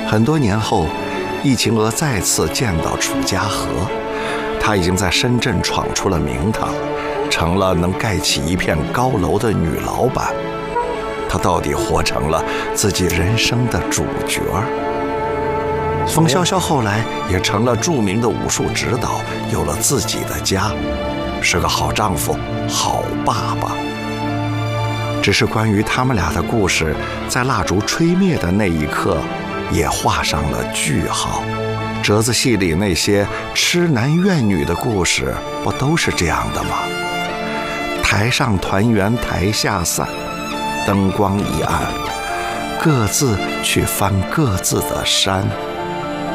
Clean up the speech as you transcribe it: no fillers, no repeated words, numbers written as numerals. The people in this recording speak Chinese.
很多年后，易秦娥再次见到楚家河，她已经在深圳闯出了名堂，成了能盖起一片高楼的女老板。她到底活成了自己人生的主角。冯潇潇后来也成了著名的武术指导，有了自己的家，是个好丈夫、好爸爸。只是关于他们俩的故事，在蜡烛吹灭的那一刻，也画上了句号。折子戏里那些痴男怨女的故事，不都是这样的吗？台上团圆台下散，灯光一暗，各自去翻各自的山。